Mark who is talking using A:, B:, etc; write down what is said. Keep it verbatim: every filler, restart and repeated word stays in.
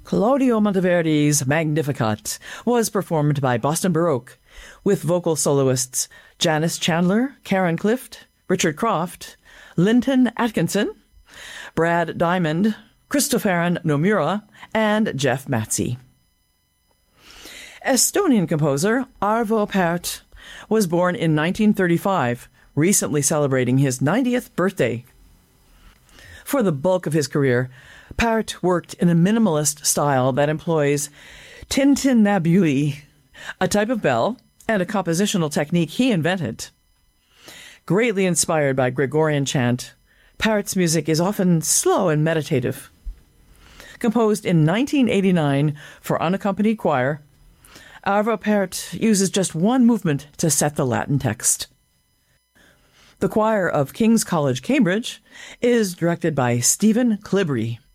A: Claudio Monteverdi's Magnificat was performed by Boston Baroque, with vocal soloists Janice Chandler, Karen Clift, Richard Croft, Linton Atkinson, Brad Diamond, Christopherin Nomura, and Jeff Matzi. Estonian composer Arvo Pärt was born in nineteen thirty-five, recently celebrating his ninetieth birthday. For the bulk of his career, Pärt worked in a minimalist style that employs tintinnabuli, a type of bell and a compositional technique he invented. Greatly inspired by Gregorian chant, Pärt's music is often slow and meditative. Composed in nineteen eighty-nine for unaccompanied choir, Arvo Pärt uses just one movement to set the Latin text. The choir of King's College, Cambridge, is directed by Stephen Clibry.